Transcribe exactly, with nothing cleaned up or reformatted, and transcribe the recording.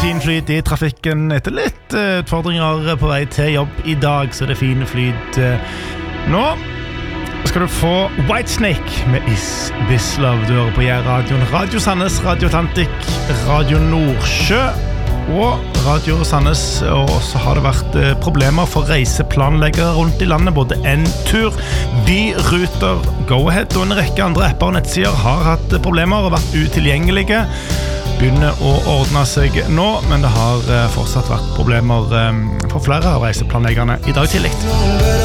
fin flyt I trafikken etter litt uh, utfordringer på vei til jobb I dag, så det er fin flyt. Uh, nå skal du få Whitesnake med Is This Love. Du hører på J-radioen, Radio Sandnes, Radio Atlantic, Radio Nordsjø og Radio Sandnes, og så har det vært uh, problemer for reiseplanleggere rundt I landet, både N-tur, Byruter, Go-Ahead og en rekke andre apper og nettsider har hatt problemer og vært utilgjengelige. Begynner å ordne seg nå, men det har fortsatt vært problemer for flere av reiseplanleggerne I dag tidlig.